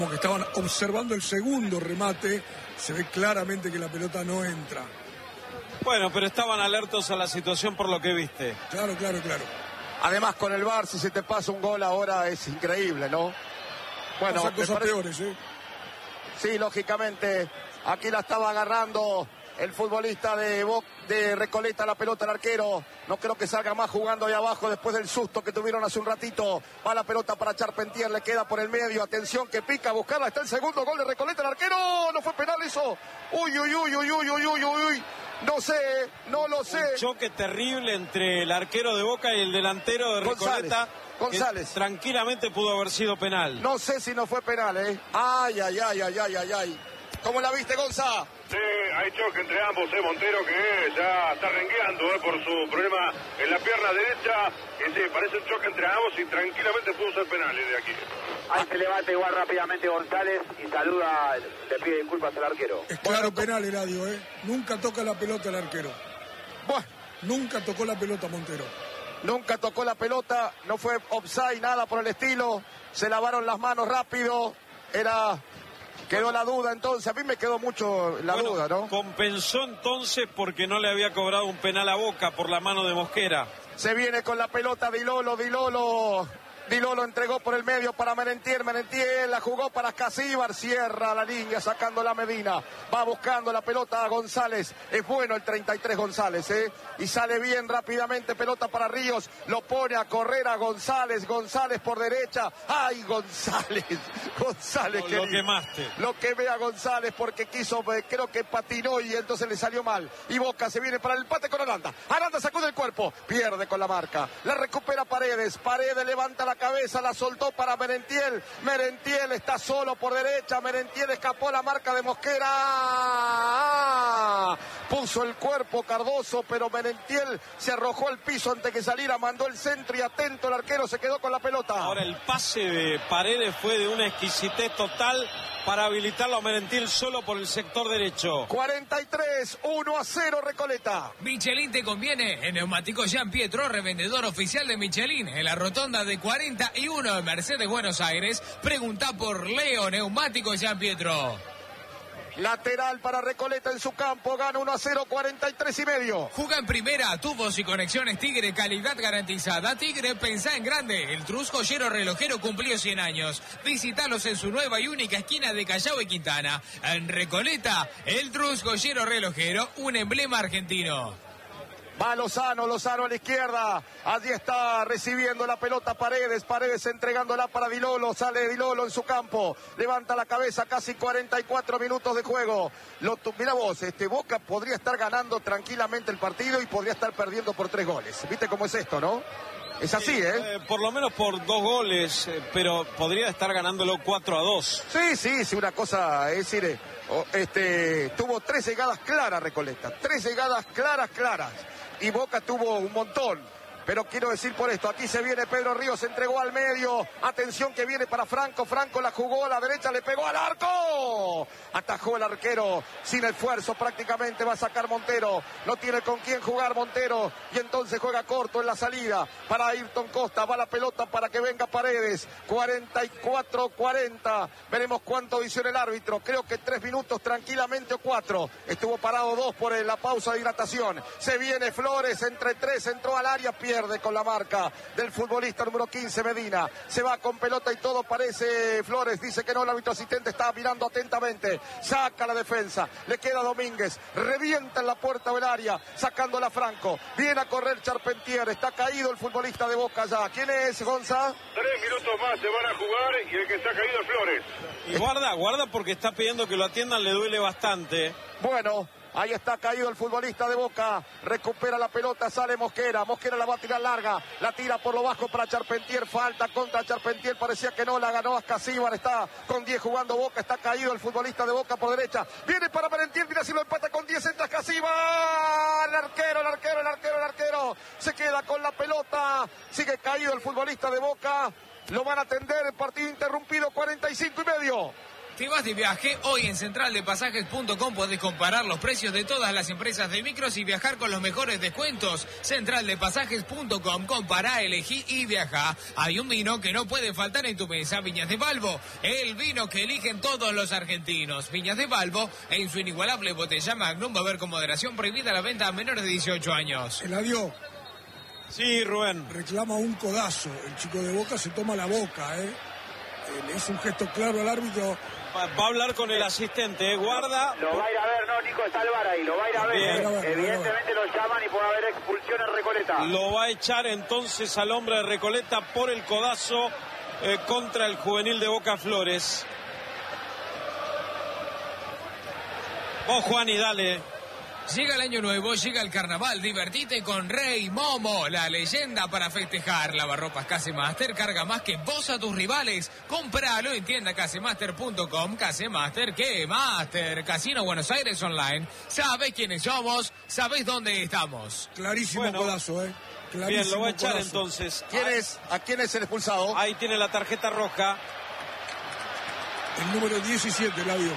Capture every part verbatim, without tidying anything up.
Como que estaban observando el segundo remate, se ve claramente que la pelota no entra. Bueno, pero estaban alertos a la situación por lo que viste. Claro, claro, claro. Además, con el V A R, si se te pasa un gol ahora es increíble, ¿no? Bueno, Pasa cosas parece... peores, ¿eh? Sí, lógicamente, aquí la estaba agarrando el futbolista de, Bo... de Recoleta, la pelota al arquero. No creo que salga más jugando ahí abajo después del susto que tuvieron hace un ratito. Va la pelota para Charpentier, le queda por el medio. Atención que pica a buscarla. Está el segundo gol de Recoleta, el arquero. No fue penal eso. Uy, uy, uy, uy, uy, uy, uy, uy. No sé, no lo sé. Un choque terrible entre el arquero de Boca y el delantero de Recoleta. González. González. Tranquilamente pudo haber sido penal. No sé si no fue penal, ¿eh? Ay, ay, ay, ay, ay, ay, ay. ¿Cómo la viste, Gonza? Sí, hay choque entre ambos, ¿eh? Montero que ya está rengueando ¿eh? por su problema en la pierna derecha. Y sí, parece un choque entre ambos y tranquilamente pudo ser penal de aquí. Ahí se levanta igual rápidamente González y saluda, le pide disculpas al arquero. Es claro penal, Eladio, ¿eh? Nunca toca la pelota el arquero. Bueno. Nunca tocó la pelota Montero. Nunca tocó la pelota, no fue offside, nada por el estilo. Se lavaron las manos rápido. Era... Quedó la duda entonces, a mí me quedó mucho la bueno, duda, ¿no? Compensó entonces porque no le había cobrado un penal a Boca por la mano de Mosquera. Se viene con la pelota Di Lolo, Di Lolo... Di Lolo entregó por el medio para Merentiel, Merentiel la jugó para Casíbar, cierra la línea sacando la Medina, va buscando la pelota a González, es bueno el treinta y tres González, ¿eh? Y sale bien rápidamente, pelota para Ríos, lo pone a correr a González, González por derecha, ¡ay González! González, Lo, querido. lo quemaste. Lo quemé a González porque quiso, creo que patinó y entonces le salió mal. Y Boca se viene para el empate con Aranda, Aranda sacude el cuerpo, pierde con la marca, la recupera Paredes, Paredes levanta la cabeza, la soltó para Merentiel, Merentiel está solo por derecha, Merentiel escapó la marca de Mosquera, ¡ah! Puso el cuerpo Cardoso, pero Merentiel se arrojó al piso antes que saliera, mandó el centro y atento el arquero se quedó con la pelota. Ahora el pase de Paredes fue de una exquisitez total para habilitarlo a Merentiel solo por el sector derecho. cuarenta y tres, uno a cero Recoleta. Michelin te conviene. En Neumático Jean Pietro, revendedor oficial de Michelin, en la rotonda de cuarenta y uno de Mercedes, Buenos Aires. Pregunta por Leo Neumático Jean Pietro. Lateral para Recoleta en su campo, gana uno a cero, cuarenta y tres y medio. Juga en primera, tubos y conexiones Tigre, calidad garantizada. Tigre, pensá en grande. El Trus Joyero Relojero cumplió cien años. Visítalos en su nueva y única esquina de Callao y Quintana. En Recoleta, el Trus Joyero Relojero, un emblema argentino. Va Lozano, Lozano a la izquierda. Allí está recibiendo la pelota Paredes. Paredes entregándola para Di Lolo. Sale Di Lolo en su campo. Levanta la cabeza, casi cuarenta y cuatro minutos de juego. Lo, mira vos, este Boca podría estar ganando tranquilamente el partido y podría estar perdiendo por tres goles. ¿Viste cómo es esto, no? Es así, ¿eh? eh por lo menos por dos goles, eh, pero podría estar ganándolo cuatro a dos. Sí, sí, sí, una cosa, es decir, eh, este, tuvo tres llegadas claras Recoleta. Tres llegadas claras, claras. Y Boca tuvo un montón. Pero quiero decir por esto, aquí se viene Pedro Ríos, se entregó al medio, atención que viene para Franco, Franco la jugó a la derecha, le pegó al arco, atajó el arquero, sin esfuerzo prácticamente va a sacar Montero, no tiene con quién jugar Montero, y entonces juega corto en la salida, para Ayrton Costa, va la pelota para que venga Paredes, cuarenta y cuatro cuarenta, veremos cuánto dice el árbitro, creo que tres minutos tranquilamente o cuatro, estuvo parado dos por la pausa de hidratación, se viene Flores, entre tres, entró al área, pierde con la marca del futbolista número quince Medina, se va con pelota y todo parece Flores, dice que no, el árbitro asistente está mirando atentamente, saca la defensa, le queda Domínguez, revienta en la puerta del área, sacándola Franco, viene a correr Charpentier, está caído el futbolista de Boca ya, ¿quién es Gonza? Tres minutos más se van a jugar y el que está caído es Flores. Y guarda, guarda porque está pidiendo que lo atiendan, le duele bastante. Bueno, ahí está caído el futbolista de Boca, recupera la pelota, sale Mosquera, Mosquera la va a tirar larga, la tira por lo bajo para Charpentier, falta contra Charpentier, parecía que no, la ganó Ascasíbar, está con diez jugando Boca, está caído el futbolista de Boca por derecha, viene para Merentiel, mira si lo empata con diez, entra Ascasíbar, el arquero, el arquero, el arquero, el arquero, se queda con la pelota, sigue caído el futbolista de Boca, lo van a atender, el partido interrumpido, cuarenta y cinco y medio. ¿Te vas de viaje? Hoy en central de pasajes punto com podés comparar los precios de todas las empresas de micros y viajar con los mejores descuentos. central de pasajes punto com, compará, elegí y viajá. Hay un vino que no puede faltar en tu mesa, Viñas de Valvo, el vino que eligen todos los argentinos. Viñas de Valvo, en su inigualable botella Magnum, va a haber con moderación prohibida la venta a menores de dieciocho años. Eladio. Sí, Rubén. Reclama un codazo. El chico de Boca se toma la boca, ¿eh? Le hizo un gesto claro al árbitro. Va, va a hablar con el asistente, ¿eh? Guarda. Lo va a ir a ver, no, Nico, está el VAR ahí, lo va a ir a ver. Bien. Evidentemente lo llaman y puede haber expulsión en Recoleta. Lo va a echar entonces al hombre de Recoleta por el codazo eh, contra el juvenil de Boca Flores. Vos, Juani, dale. Llega el año nuevo, llega el carnaval, divertite con Rey Momo, la leyenda para festejar. Lavarropas Casemaster carga más que vos a tus rivales. Compralo en tienda casemaster punto com. Casemaster, ¿qué? Master, Casino Buenos Aires Online. Sabés quiénes somos, sabés dónde estamos. Clarísimo Bueno, codazo, ¿eh? Clarísimo bien, lo va a echar codazo. entonces. ¿Quién es? ¿A quién es el expulsado? Ahí tiene la tarjeta roja. El número diecisiete, Eladio.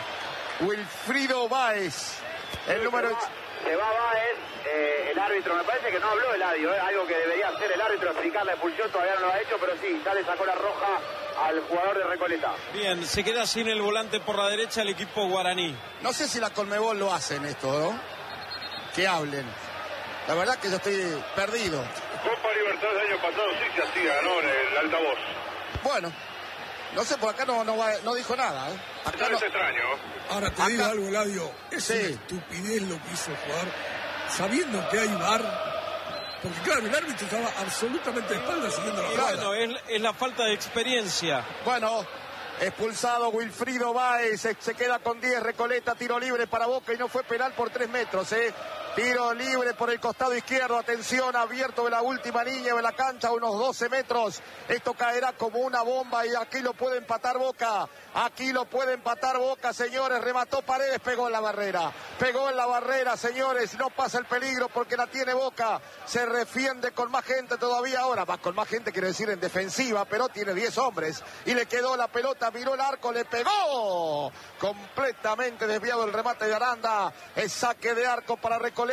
Wilfrido Báez. El número... Se va Báez, eh, el árbitro, me parece que no habló Eladio, eh, algo que debería hacer el árbitro, explicar la expulsión, todavía no lo ha hecho, pero sí, ya le sacó la roja al jugador de Recoleta. Bien, se queda sin el volante por la derecha el equipo guaraní. No sé si la Conmebol lo hacen esto, ¿no? Que hablen. La verdad que yo estoy perdido. Copa Libertadores del año pasado sí se hacía, ¿no? En el altavoz. Bueno, no sé, por acá no, no, va- no dijo nada, ¿eh? Acá No no... es extraño. Ahora te Acá- digo algo, Eladio. Es Sí. una estupidez lo que hizo el jugador, sabiendo que hay V A R. Porque claro, el árbitro estaba absolutamente de espaldas siguiendo la Y jugada. bueno, es, es la falta de experiencia. Bueno, expulsado Wilfrido Báez, se, se queda con diez, Recoleta, tiro libre para Boca y no fue penal por tres metros, ¿eh? Tiro libre por el costado izquierdo, atención, abierto de la última línea de la cancha, unos doce metros. Esto caerá como una bomba y aquí lo puede empatar Boca. Aquí lo puede empatar Boca, señores. Remató Paredes, pegó en la barrera. Pegó en la barrera, señores. No pasa el peligro porque la tiene Boca. Se refiende con más gente todavía ahora. Más con más gente quiere decir en defensiva, pero tiene diez hombres. Y le quedó la pelota, miró el arco, le pegó. Completamente desviado el remate de Aranda. El saque de arco para Recoleta.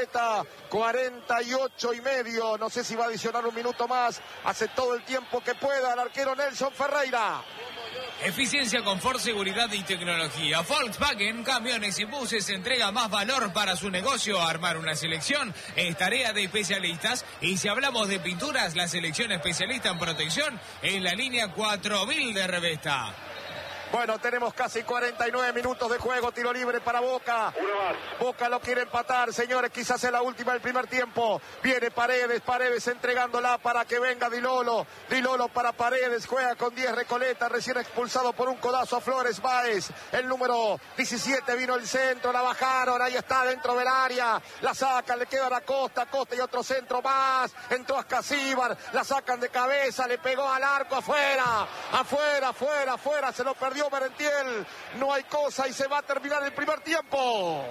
cuarenta y ocho y medio. No sé si va a adicionar un minuto más. Hace todo el tiempo que pueda el arquero Nelson Ferreira. Eficiencia, confort, seguridad y tecnología. Volkswagen Camiones y Buses entrega más valor para su negocio. Armar una selección es tarea de especialistas. Y si hablamos de pinturas, la selección especialista en protección en la línea cuatro mil de Revesta. Bueno, tenemos casi cuarenta y nueve minutos de juego, tiro libre para Boca. Uno más. Boca lo quiere empatar, señores, quizás es la última del primer tiempo. Viene Paredes, Paredes entregándola para que venga Dilolo. Dilolo para Paredes, juega con diez Recoleta, recién expulsado por un codazo a Flores Báez. El número diecisiete vino el centro, la bajaron, ahí está dentro del área. La sacan, le queda a la Costa, Costa y otro centro más. Entró Ascasíbar, la sacan de cabeza, le pegó al arco, afuera, afuera, afuera, afuera, se lo perdió Merentiel, no hay cosa y se va a terminar el primer tiempo.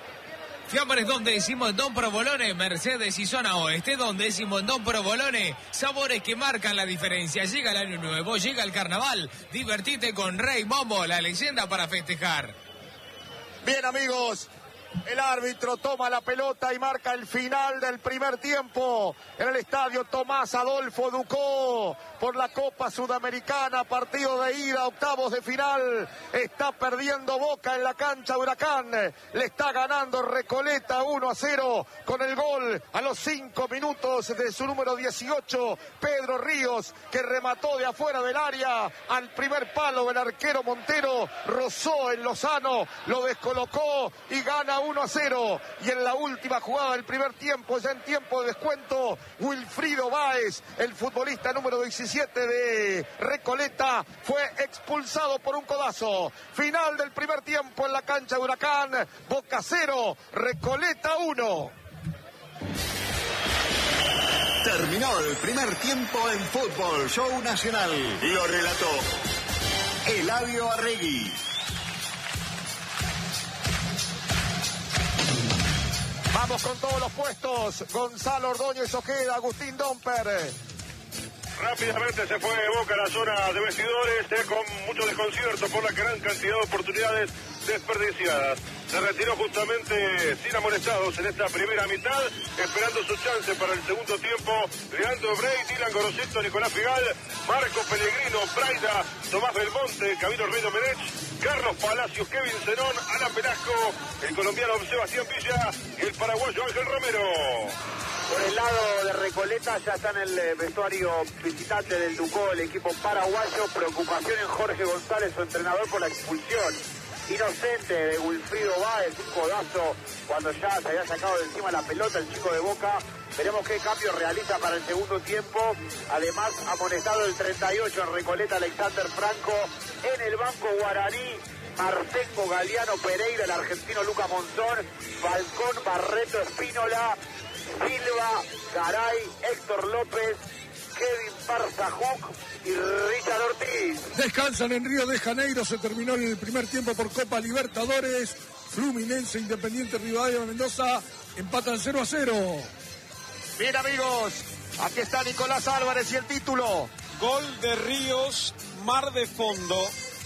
Fiambres Don Décimo en Don Provolone, Mercedes y Zona Oeste, Don Décimo en Don Provolone. Sabores que marcan la diferencia. Llega el año nuevo, llega el carnaval. Divertite con Rey Momo, la leyenda para festejar. Bien, amigos. El árbitro toma la pelota y marca el final del primer tiempo en el estadio Tomás Adolfo Ducó por la Copa Sudamericana, partido de ida, octavos de final. Está perdiendo Boca en la cancha Huracán, le está ganando Recoleta uno a cero con el gol a los cinco minutos de su número dieciocho, Pedro Ríos, que remató de afuera del área al primer palo del arquero Montero, rozó en Lozano, lo descolocó y gana uno a cero. Y en la última jugada del primer tiempo, ya en tiempo de descuento, Wilfrido Báez, el futbolista número diecisiete de Recoleta, fue expulsado por un codazo. Final del primer tiempo en la cancha de Huracán, Boca cero, Recoleta uno. Terminó el primer tiempo en Fútbol Show Nacional. Lo relató Eladio Arregui. Vamos con todos los puestos. Gonzalo Ordóñez Ojeda, Agustín Domper, Rápidamente se fue Boca a la zona de vestidores, eh, con mucho desconcierto por la gran cantidad de oportunidades desperdiciadas. Se retiró justamente sin amonestados en esta primera mitad, esperando su chance para el segundo tiempo. Leandro Bray, Dylan Gorosito, Nicolás Figal, Marco Pellegrino, Braida, Tomás Belmonte, Camilo Ruido Menech, Carlos Palacios, Kevin Zenón, Alan Velasco, el colombiano Sebastián Villa y el paraguayo Ángel Romero. Por el lado de Recoleta ya está en el vestuario visitante del Ducó, el equipo paraguayo. Preocupación en Jorge González, su entrenador, por la expulsión inocente de Wilfrido Báez, un codazo cuando ya se había sacado de encima la pelota el chico de Boca. Veremos qué cambio realiza para el segundo tiempo. Además, amonestado el treinta y ocho en Recoleta, Alexander Franco. En el banco guaraní, Marcenco, Galeano, Pereira, el argentino Luca Monzón, Falcón, Barreto, Espínola, Silva, Garay, Héctor López, Kevin Parzajuk y Richard Ortiz. Descansan en Río de Janeiro, se terminó el primer tiempo por Copa Libertadores. Fluminense, Independiente, Rivadavia, Mendoza empatan cero a cero. Bien, amigos, aquí está Nicolás Álvarez y el título. Gol de Ríos, Mar de Fondo.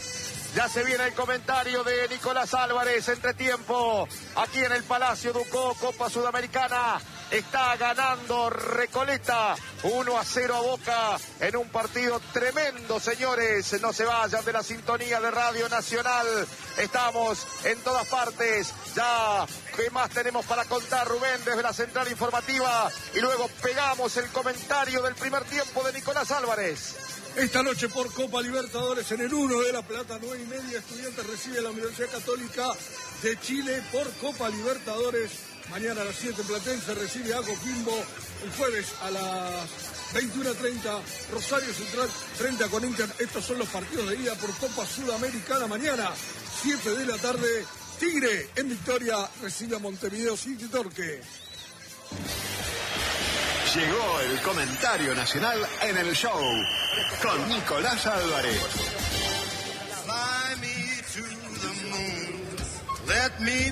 Ya se viene el comentario de Nicolás Álvarez, entretiempo, aquí en el Palacio Ducó, Copa Sudamericana. Está ganando Recoleta uno a cero a Boca en un partido tremendo, señores. No se vayan de la sintonía de Radio Nacional. Estamos en todas partes. Ya, ¿qué más tenemos para contar, Rubén, desde la central informativa? Y luego pegamos el comentario del primer tiempo de Nicolás Álvarez. Esta noche por Copa Libertadores en el uno de La Plata, nueve y media, Estudiantes recibe a la Universidad Católica de Chile por Copa Libertadores. Mañana a las siete Platense recibe a Coquimbo. El jueves a las veintiuna treinta Rosario Central frente a Corinthians. Estos son los partidos de ida por Copa Sudamericana. Mañana, siete de la tarde, Tigre en Victoria recibe a Montevideo City Torque. Llegó el comentario nacional en el show con Nicolás Álvarez. Fly me to the moon, let me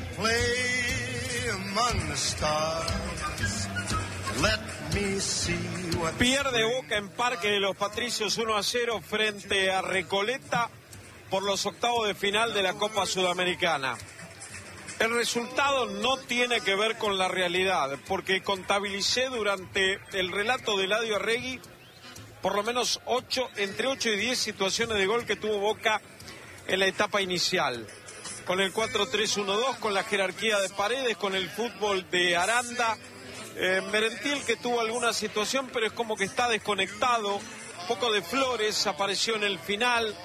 play among the stars, let me see what... Pierde Boca en Parque de los Patricios uno a cero frente a Recoleta por los octavos de final de la Copa Sudamericana. El resultado no tiene que ver con la realidad, porque contabilicé durante el relato de Eladio Arregui por lo menos ocho, entre ocho y diez situaciones de gol que tuvo Boca en la etapa inicial. Con el cuatro tres uno dos, con la jerarquía de Paredes, con el fútbol de Aranda, eh, Merentiel que tuvo alguna situación, pero es como que está desconectado. Poco de Flores apareció en el final.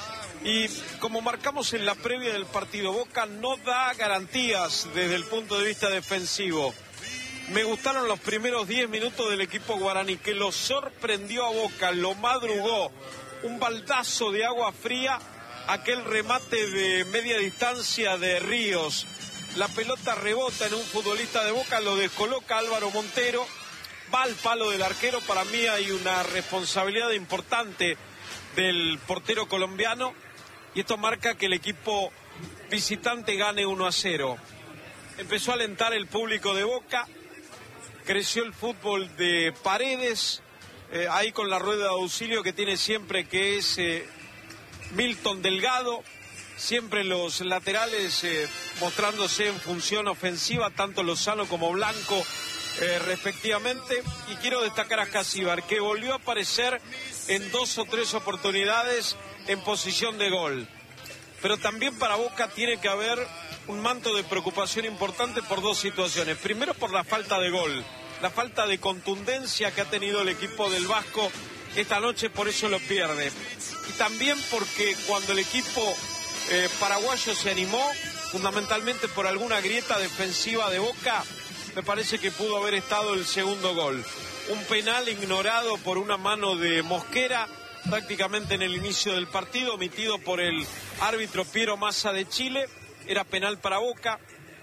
Y como marcamos en la previa del partido, Boca no da garantías desde el punto de vista defensivo. Me gustaron los primeros diez minutos del equipo guaraní, que lo sorprendió a Boca, lo madrugó. Un baldazo de agua fría, aquel remate de media distancia de Ríos. La pelota rebota en un futbolista de Boca, lo descoloca Álvaro Montero. Va al palo del arquero. Para mí hay una responsabilidad importante del portero colombiano. Y esto marca que el equipo visitante gane uno a cero. Empezó a alentar el público de Boca. Creció el fútbol de Paredes. Eh, ahí con la rueda de auxilio que tiene siempre, que es eh, Milton Delgado. Siempre los laterales eh, mostrándose en función ofensiva, tanto Lozano como Blanco eh, respectivamente. Y quiero destacar a Casíbar, que volvió a aparecer en dos o tres oportunidades en posición de gol. Pero también para Boca tiene que haber un manto de preocupación importante por dos situaciones. Primero, por la falta de gol, la falta de contundencia que ha tenido el equipo del Vasco esta noche, por eso lo pierde. Y también porque cuando el equipo eh, paraguayo se animó, fundamentalmente por alguna grieta defensiva de Boca, me parece que pudo haber estado el segundo gol. Un penal ignorado por una mano de Mosquera, prácticamente en el inicio del partido, omitido por el árbitro Piero Massa de Chile. Era penal para Boca.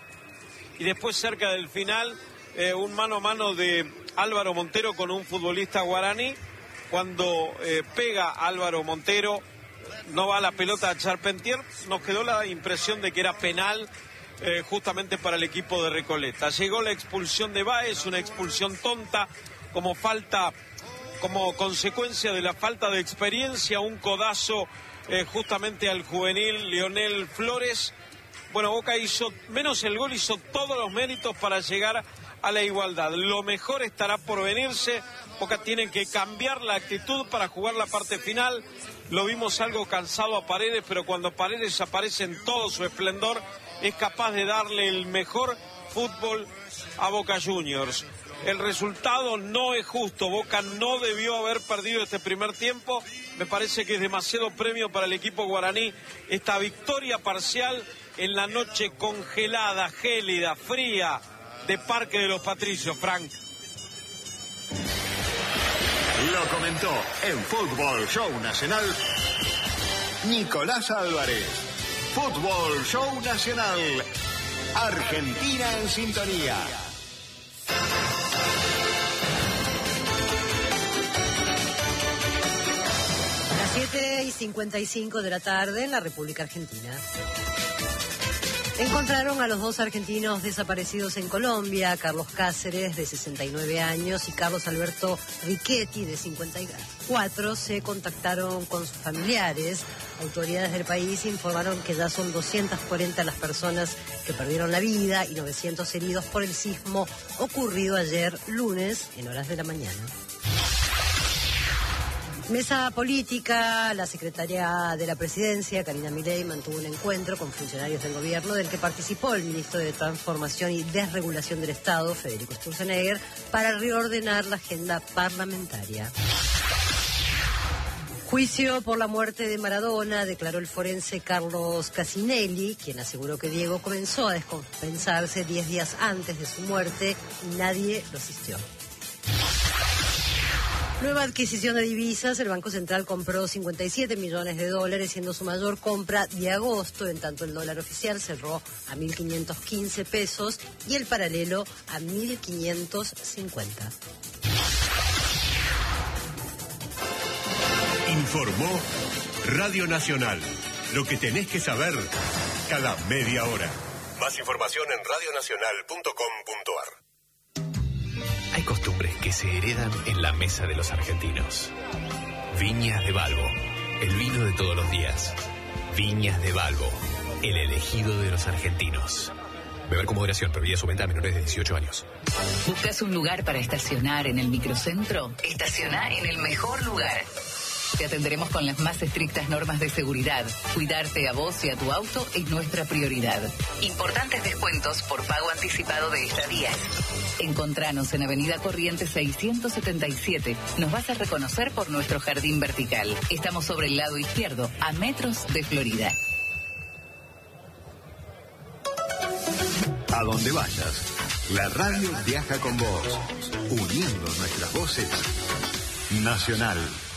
Y después, cerca del final, eh, un mano a mano de Álvaro Montero con un futbolista guaraní. Cuando eh, pega Álvaro Montero, no va la pelota a Charpentier. Nos quedó la impresión de que era penal eh, justamente para el equipo de Recoleta. Llegó la expulsión de Báez, una expulsión tonta, como falta como consecuencia de la falta de experiencia, un codazo eh, justamente al juvenil Lionel Flores. Bueno, Boca hizo, menos el gol, hizo todos los méritos para llegar a la igualdad. Lo mejor estará por venirse. Boca tiene que cambiar la actitud para jugar la parte final. Lo vimos algo cansado a Paredes, pero cuando Paredes aparece en todo su esplendor, es capaz de darle el mejor fútbol a Boca Juniors. El resultado no es justo. Boca no debió haber perdido este primer tiempo. Me parece que es demasiado premio para el equipo guaraní esta victoria parcial en la noche congelada, gélida, fría de Parque de los Patricios, Frank. Lo comentó en Fútbol Show Nacional Nicolás Álvarez. Fútbol Show Nacional. Argentina en sintonía. Las siete y cincuenta y cinco de la tarde en la República Argentina. Encontraron a los dos argentinos desaparecidos en Colombia, Carlos Cáceres, de sesenta y nueve años, y Carlos Alberto Riquetti, de cincuenta y cuatro. Se contactaron con sus familiares. Autoridades del país informaron que ya son doscientas cuarenta las personas que perdieron la vida y novecientos heridos por el sismo ocurrido ayer lunes en horas de la mañana. Mesa política, la secretaria de la Presidencia, Karina Milei, mantuvo un encuentro con funcionarios del gobierno del que participó el ministro de Transformación y Desregulación del Estado, Federico Sturzenegger, para reordenar la agenda parlamentaria. Juicio por la muerte de Maradona, declaró el forense Carlos Casinelli, quien aseguró que Diego comenzó a descompensarse diez días antes de su muerte y nadie lo asistió. Nueva adquisición de divisas, el Banco Central compró cincuenta y siete millones de dólares, siendo su mayor compra de agosto, en tanto el dólar oficial cerró a mil quinientos quince pesos y el paralelo a mil quinientos cincuenta. Informó Radio Nacional. Lo que tenés que saber cada media hora. Más información en radio nacional punto com punto a r. Hay costumbres que se heredan en la mesa de los argentinos. Viñas de Balbo, el vino de todos los días. Viñas de Balbo, el elegido de los argentinos. Beber con moderación, prohibida su venta a menores de dieciocho años. ¿Buscas un lugar para estacionar en el microcentro? Estaciona en el mejor lugar. Te atenderemos con las más estrictas normas de seguridad. Cuidarte a vos y a tu auto es nuestra prioridad. Importantes descuentos por pago anticipado de estadías. Encontranos en Avenida Corrientes seiscientos setenta y siete. Nos vas a reconocer por nuestro jardín vertical. Estamos sobre el lado izquierdo, a metros de Florida. A donde vayas, la radio viaja con vos, uniendo nuestras voces. Nacional.